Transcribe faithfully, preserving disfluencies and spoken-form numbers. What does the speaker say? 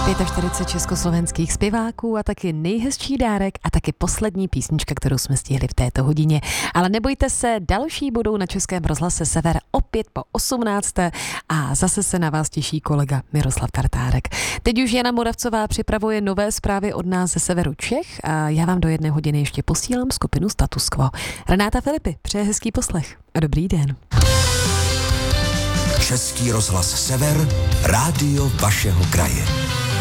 čtyřicet pět československých zpěváků a taky nejhezčí dárek a taky poslední písnička, kterou jsme stihli v této hodině. Ale nebojte se, další budou na Českém rozhlase Sever opět po osmnácté a zase se na vás těší kolega Miroslav Tartárek. Teď už Jana Moravcová připravuje nové zprávy od nás ze severu Čech a já vám do jedné hodiny ještě posílám skupinu Status Quo. Renáta Filipy, přeje hezký poslech a dobrý den. Český rozhlas Sever, rádio vašeho kraje.